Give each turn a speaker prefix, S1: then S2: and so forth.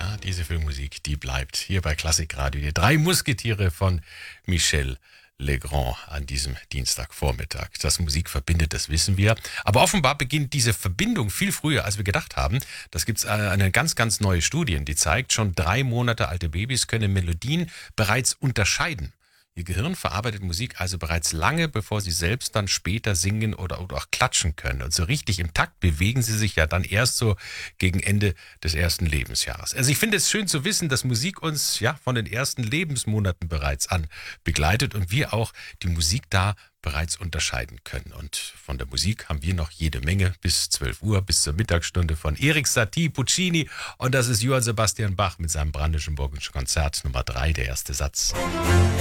S1: Ja, diese Filmmusik, die bleibt hier bei Klassikradio. Die drei Musketiere von Michel Legrand an diesem Dienstagvormittag. Dass Musik verbindet, das wissen wir. Aber offenbar beginnt diese Verbindung viel früher, als wir gedacht haben. Das gibt's eine ganz, ganz neue Studie, die zeigt, schon 3 Monate alte Babys können Melodien bereits unterscheiden. Ihr Gehirn verarbeitet Musik also bereits lange, bevor sie selbst dann später singen oder auch klatschen können. Und so richtig im Takt bewegen sie sich ja dann erst so gegen Ende des ersten Lebensjahres. Also ich finde es schön zu wissen, dass Musik uns ja von den ersten Lebensmonaten bereits an begleitet und wir auch die Musik da bereits unterscheiden können. Und von der Musik haben wir noch jede Menge bis 12 Uhr, bis zur Mittagsstunde von Erik Satie, Puccini. Und das ist Johann Sebastian Bach mit seinem Brandenburgischen Konzert Nummer 3, der erste Satz.